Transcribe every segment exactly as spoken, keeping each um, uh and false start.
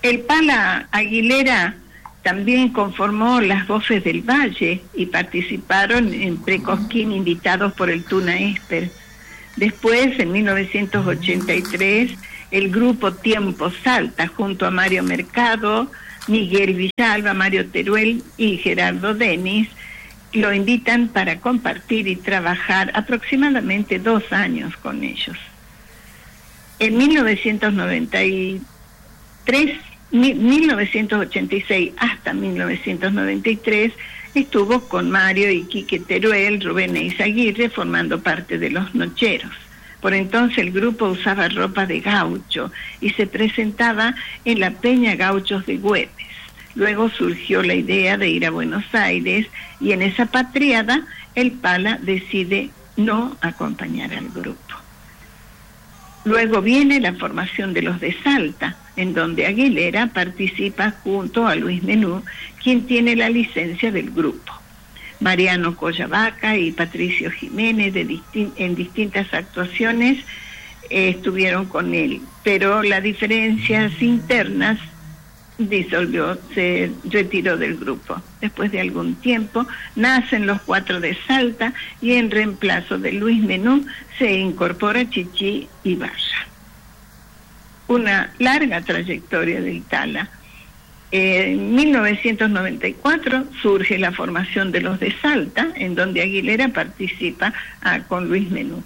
el Pala Aguilera también conformó Las Voces del Valle y participaron en Precosquín invitados por el Tuna Esper. Después, en mil novecientos ochenta y tres, el grupo Tiempo Salta, junto a Mario Mercado, Miguel Villalba, Mario Teruel y Gerardo Denis, lo invitan para compartir y trabajar aproximadamente dos años con ellos. En mil novecientos noventa y tres, mil novecientos ochenta y seis hasta mil novecientos noventa y tres, estuvo con Mario y Quique Teruel, Rubén Eizaguirre, formando parte de Los Nocheros. Por entonces el grupo usaba ropa de gaucho y se presentaba en la Peña Gauchos de Güemes. Luego surgió la idea de ir a Buenos Aires y en esa patriada el Pala decide no acompañar al grupo. Luego viene la formación de los de Salta, en donde Aguilera participa junto a Luis Menú, quien tiene la licencia del grupo. Mariano Collavaca y Patricio Jiménez de distin- en distintas actuaciones eh, estuvieron con él, pero las diferencias internas disolvió, se retiró del grupo. Después de algún tiempo nacen los Cuatro de Salta y en reemplazo de Luis Menú se incorpora Chichi Ibarra. Una larga trayectoria del Tala. En mil novecientos noventa y cuatro surge la formación de los de Salta, en donde Aguilera participa ah, con Luis Menú.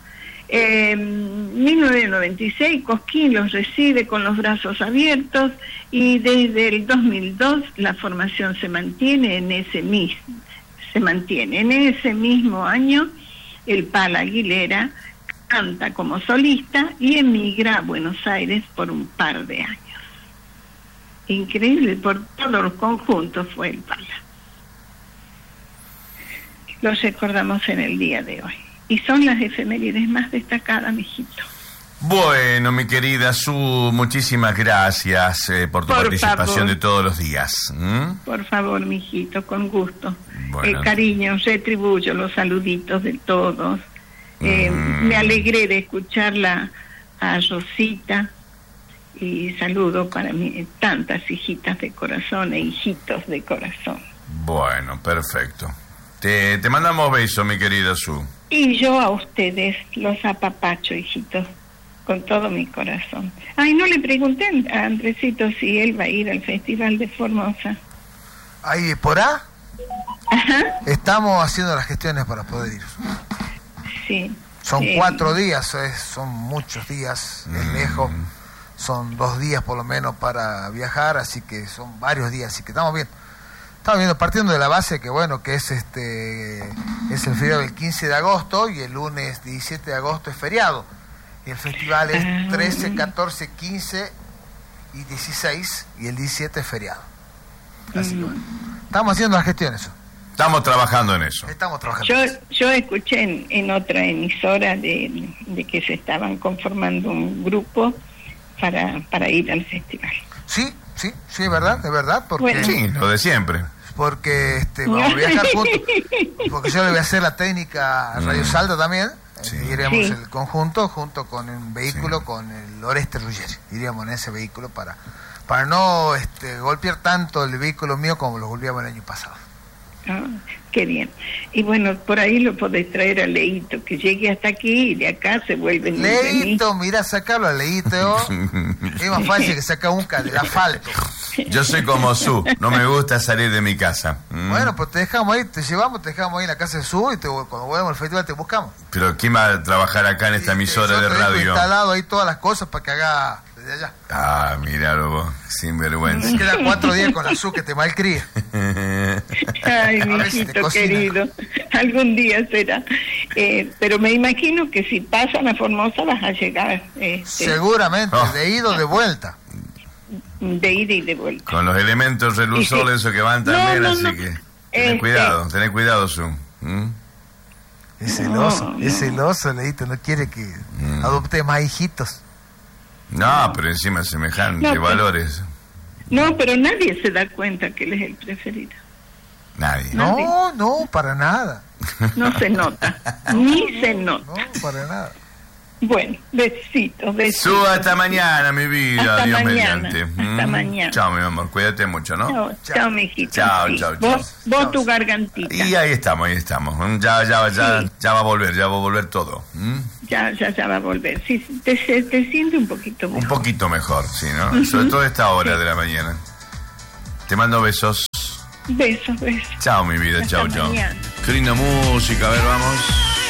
En mil novecientos noventa y seis Cosquín los recibe con los brazos abiertos y desde el dos mil dos la formación se mantiene en ese mismo, se mantiene. En ese mismo año el Pala Aguilera canta como solista y emigra a Buenos Aires por un par de años. Increíble, por todos los conjuntos fue el Pala. Los recordamos en el día de hoy. Y son las efemérides más destacadas, mijito. Bueno, mi querida Su, muchísimas gracias eh, por tu por participación favor. de todos los días. ¿Mm? Por favor, mijito, con gusto. Bueno. Eh, cariño, retribuyo los saluditos de todos. Eh, Mm. Me alegré de escucharla a Rosita y saludo para mí tantas hijitas de corazón e hijitos de corazón. Bueno, perfecto. Te, te mandamos besos, mi querida Su. Y yo a ustedes los apapacho, hijitos, con todo mi corazón. Ay, no le pregunté a Andresito si él va a ir al Festival de Formosa. Ahí, por A, Ajá, estamos haciendo las gestiones para poder ir. sí. Son Eh, cuatro días, es- son muchos días, es Mm. lejos. Son dos días por lo menos para viajar, así que son varios días, así que estamos bien. Estamos viendo, partiendo de la base que bueno, que es este es el feriado del quince de agosto y el lunes diecisiete de agosto es feriado. Y el festival es Ah. trece, catorce, quince y dieciséis y el diecisiete es feriado. Así que Mm. bueno, estamos haciendo las gestiones. Estamos trabajando en eso. Estamos trabajando. Yo, en eso. yo escuché en, en otra emisora de, de que se estaban conformando un grupo para, para ir al festival. Sí, sí, sí, es verdad, es verdad, porque Bueno. Sí, lo de siempre. porque este, vamos a viajar juntos, porque yo le voy a hacer la técnica a Radio Mm. Salta también, Sí. eh, iremos Sí. el conjunto junto con un vehículo, Sí. con el Oreste Ruggeri, iríamos en ese vehículo para para no este, golpear tanto el vehículo mío como lo golpeamos el año pasado. Ah, qué bien. Y bueno, por ahí lo podés traer a Leito, que llegue hasta aquí y de acá se vuelve en Leito, mira, sacarlo a Leito, es más fácil que sacar un ca- del asfalto. Yo soy como Su, no me gusta salir de mi casa. ¿Mm? Bueno, pues te dejamos ahí, te llevamos, te dejamos ahí en la casa del sur y te, cuando volvamos al festival te buscamos. Pero ¿quién va a trabajar acá en esta Y, emisora yo de te dejo radio? instalado ahí todas las cosas para que haga desde allá. Ah, miralo vos, sin vergüenza. Queda cuatro días con la Su que te malcría. Ay, A ver si te mijito cocina. querido, algún día será. Eh, pero me imagino que si pasan a Formosa vas a llegar este, Seguramente, Oh. de ida o de vuelta. de ida y de vuelta. Con los elementos relusores esos que van No, también, no, así no. que tened Este- cuidado, tened cuidado, Su. ¿Mm? Es No, celoso, no. es celoso, Leito, no quiere que Mm. adopte más hijitos. No, pero encima semejantes No, pero- valores. No, pero nadie se da cuenta que él es el preferido. Nadie. No. No, no, para nada. No se nota, ni se nota. No, para nada. Bueno, besitos, besitos. Suba hasta mañana, mi vida, hasta Dios mañana, mediante. Hasta Mm. mañana. Chao, mi amor, cuídate mucho, ¿no? Chao, Chao. chao, mijito. Chao, sí. chao, Vos, chao. vos Chao. tu gargantita. Y ahí estamos, ahí estamos. Mm, Ya, ya, ya, Sí. ya va a volver, ya va a volver todo. ¿Mm? Ya, ya, ya va a volver. Sí, te, te siente un poquito mejor. Un poquito mejor, sí, ¿no? Sobre todo a esta hora de la mañana. Te mando besos. Besos, besos. Chao, mi vida, Hasta chao, chao. mañana. Qué linda música, a ver, vamos.